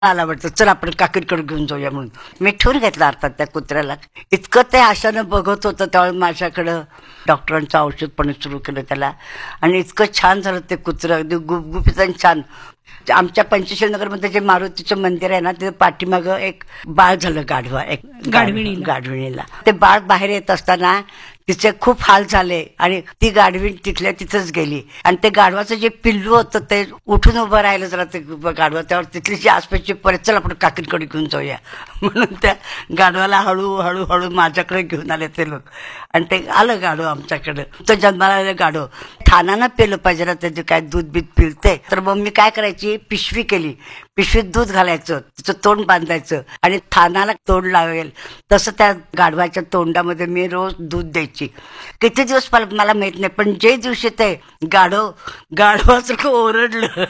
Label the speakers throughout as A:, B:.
A: आला वाटतं, चल आपण काकीकडे घेऊन जाऊया म्हणून मी ठेवून घेतला अर्थात त्या कुत्र्याला. इतकं ते आशानं बघत होतं त्यावेळी माझ्याकडं. डॉक्टरांचं औषध पण सुरू केलं त्याला आणि इतकं छान झालं ते कुत्रं, अगदी गुपगुपीत आणि छान. आमच्या पंचशील नगरमध्ये जे मारुतीचं मंदिर आहे ना, तिथे पाठीमागं एक बाळ झालं गाढवा, एक गाढविणीला. ते बाळ बाहेर येत असताना तिचे खूप हाल झाले आणि ती गाढवीण तिथल्या तिथंच गेली आणि ते गाढवाचं जे पिल्लू होतं ते उठून उभं राहिलं जरा ते गाढवा. त्यावर तिथली जी आसपासची परत चल आपण काकीकडे घेऊन जाऊया म्हणून त्या गाढवाला हळूहळू हळू माझ्याकडे घेऊन आले ते लोक आणि ते आलं गाढव आमच्याकडे. तो जन्माला आलं गाढव थानानं पेलं पाहिजे ना, त्याचे काय दूध बीत पिलते. तर मग मी काय करायची, पिशवी केली, पिशवीत दूध घालायचं, तिचं तोंड बांधायचं आणि थानाला तोंड लावेल तसं त्या गाढवाच्या तोंडामध्ये मी रोज दूध द्यायची. किती दिवस मला माहित नाही, पण जे दिवशी ते गाढवासारखं ओरडलं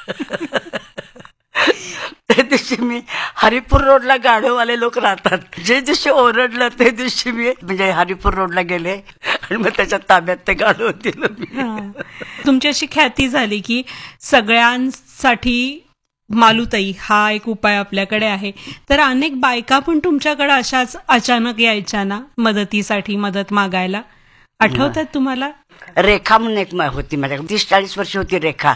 A: त्या दिवशी मी, हरिपूर रोडला गाढववाले लोक राहतात, जे दिवशी ओरडलं ते दिवशी मी म्हणजे हरिपूर रोडला गेले आणि मग त्याच्या ताब्यात ते गाढव दिलं मी.
B: तुमची अशी ख्याती झाली की सगळ्यांसाठी मालुताई हा एक उपाय आपल्याकडे आहे, तर अनेक बायका पण तुमच्याकडे अशाच अचानक यायच्या ना मदतीसाठी, मदत मागायला. आठवतात तुम्हाला?
A: रेखा म्हणून एक होती माझ्याकडे, 30-40 वर्ष होती रेखा.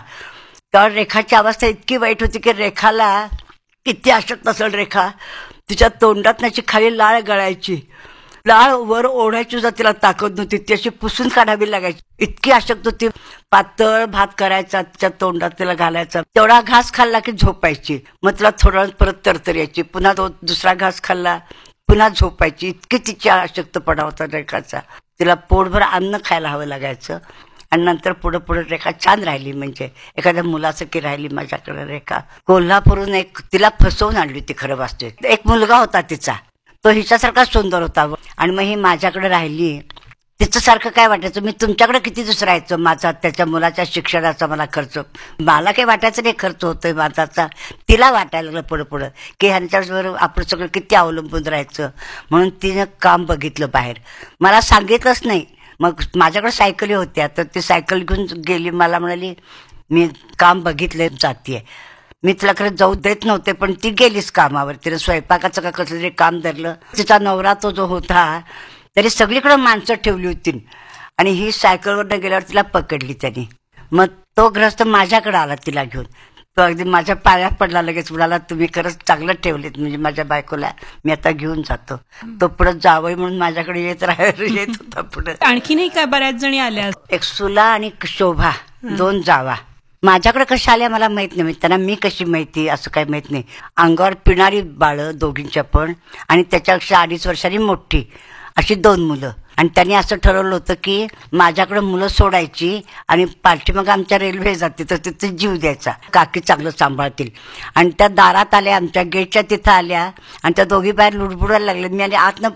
A: तर रेखाची अवस्था इतकी वाईट होती की रेखाला किती अशक्त असेल रेखा, तिच्या तोंडात त्याची खाली लाळ गळायची, लाळ वर ओढायची सुद्धा तिला ताकद नव्हती, ती अशी पुसून काढावी लागायची, इतकी अशक्त होती. पातळ भात करायचा तिच्या तोंडात तिला घालायचा, तेवढा घास खाल्ला की झोपायची, मग तिला थोडा परत तरतरी यायची, पुन्हा दुसरा घास खाल्ला पुन्हा झोपायची. इतकी तिची अशक्तपणा होता रेखाचा. तिला पोटभर अन्न खायला हवं लागायचं आणि नंतर पुढे रेखा छान राहिली, म्हणजे एखाद्या मुलासारखी राहिली माझ्याकडे रेखा. कोल्हापूरून एक तिला फसवून आणली होती खरं वाचते. एक मुलगा होता तिचा, तो हिच्यासारखा सुंदर होता आणि मग ही माझ्याकडे राहिली. तिचं सारखं काय वाटायचं, मी तुमच्याकडे किती दिवस राहायचं, माझा त्याच्या मुलाच्या शिक्षणाचा मला खर्च, मला काही वाटायचं नाही खर्च होतोय माझाचा. तिला वाटायला लागलं पुढं की ह्यांच्याबरोबर आपण सगळं किती अवलंबून राहायचं. म्हणून तिनं काम बघितलं बाहेर, मला सांगितलंच नाही. मग माझ्याकडे सायकली होत्या, तर ती सायकल घेऊन गेली, मला म्हणाली मी काम बघितलंय जातीये. मी तिला खरं जाऊ देत नव्हते, पण ती गेलीच कामावर. तिला स्वयंपाकाचं का कसलं तरी काम धरलं. तिचा नवरा तो जो होता तरी सगळीकडे माणसं ठेवली होती आणि ही सायकलवरनं गेल्यावर तिला पकडली त्यांनी. मग तो ग्रस्त माझ्याकडे आला तिला घेऊन, तो अगदी माझ्या पायात पडला, लगेच म्हणाला तुम्ही खरंच चांगलं ठेवलेत, म्हणजे माझ्या बायकोला मी आता घेऊन जातो. तो पुढे जावई म्हणून माझ्याकडे येत होता पुढे.
B: आणखी नाही का बऱ्याच जणी आल्या?
A: एक सुला आणि शोभा, 2 जावा माझ्याकडे कशा आल्या मला माहित नाही, त्यांना मी कशी माहिती असं काही माहित नाही. अंगावर पिणारी बाळं दोघींच्या पण, आणि त्याच्यापेक्षा 2.5 वर्षांनी मोठी अशी 2 मुलं. आणि त्यांनी असं ठरवलं होतं की माझ्याकडे मुलं सोडायची आणि पाठीमागं आमच्या रेल्वे जाते तर तिथे जीव द्यायचा, काकी चांगलं सांभाळतील. आणि त्या दारात आल्या, आमच्या गेटच्या तिथं आल्या आणि त्या दोघी बाहेर लुडबुडायला लागल्या. मी आणि आतनं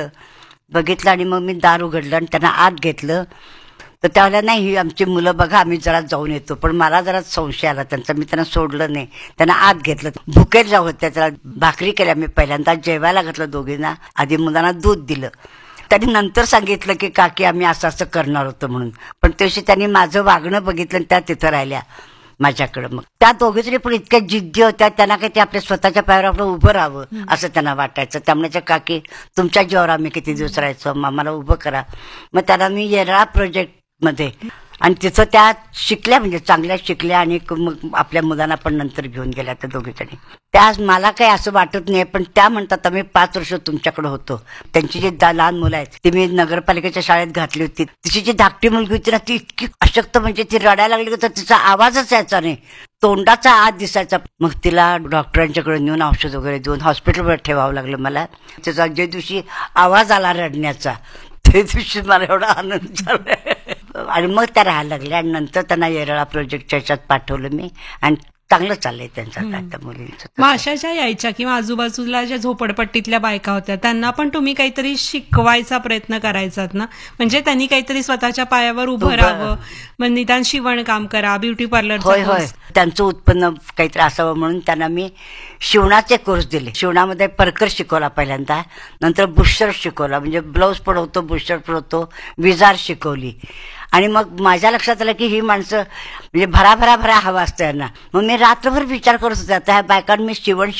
A: बघितलं आणि मग मी दार उघडलं आणि त्यांना आत घेतलं. तर त्यावेळेला नाही ही आमची मुलं बघा आम्ही जरा जाऊन येतो, पण मला जरा संशय आला त्यांचा, मी त्यांना सोडलं नाही, त्यांना आत घेतलं. भुकेल्या होत्या, त्याला भाकरी केल्या मी पहिल्यांदा, जेवायला घातलं दोघींना, आधी मुलांना दूध दिलं. त्यांनी नंतर सांगितलं की काकी आम्ही असं करणार होतो म्हणून, पण त्याशी त्यांनी माझं वागणं बघितलं आणि त्या तिथं राहिल्या माझ्याकडं. मग त्या दोघीजणी पण इतक्या जिद्दी होत्या, त्यांना काही ते आपल्या स्वतःच्या पायावर आपलं उभं राहावं असं त्यांना वाटायचं. त्यामुळे काकी तुमच्या जीवावर आम्ही किती दिवस राहायचो, आम्हाला उभं करा. मग त्याला मी येरळा प्रोजेक्ट मध्ये आणि तिथं त्या शिकल्या, म्हणजे चांगल्या शिकल्या आणि मग आपल्या मुलांना पण नंतर घेऊन गेल्या त्या दोघीजणी. त्या मला काही असं वाटत नाही, पण त्या म्हणतात आम्ही 5 वर्ष तुमच्याकडे होतो. त्यांची जी लहान मुलं आहेत ती मी नगरपालिकेच्या शाळेत घातली होती. तिची जी धाकटी मुलगी होती ना ती इतकी अशक्त, म्हणजे ती रडायला लागली तर तिचा आवाजच यायचा नाही, तोंडाचा आत दिसायचा. मग तिला डॉक्टरांच्याकडे नेऊन औषध वगैरे देऊन हॉस्पिटलवर ठेवावं लागलं मला. त्याचा जे दिवशी आवाज आला रडण्याचा ते दिवशी मला एवढा आनंद झाला आणि मग त्या राहायला लागल्या आणि नंतर त्यांना येरळा प्रोजेक्टच्या ह्याच्यात पाठवलं मी आणि चांगलं चाललंय त्यांचं आता मुलींचं.
B: मग अशा ज्या यायच्या किंवा आजूबाजूला ज्या झोपडपट्टीतल्या बायका होत्या त्यांना पण तुम्ही काहीतरी शिकवायचा प्रयत्न करायचात ना, म्हणजे त्यांनी काहीतरी स्वतःच्या पायावर उभं राहावं, मग निदान शिवणकाम करा, ब्युटी पार्लर.
A: होय, त्यांचं उत्पन्न काहीतरी असावं म्हणून त्यांना मी शिवणाचे कोर्स दिले. शिवणामध्ये परकर शिकवला पहिल्यांदा, नंतर बुशर्ट शिकवला, म्हणजे ब्लाऊज पण होतो, बुशर्ट पण होतो, विजार शिकवली आणि मग माझ्या लक्षात आलं की ही माणसं म्हणजे भरा हवा असतं यांना. मग मी रात्रभर विचार करत होते आता ह्या बायकांना मी शिवण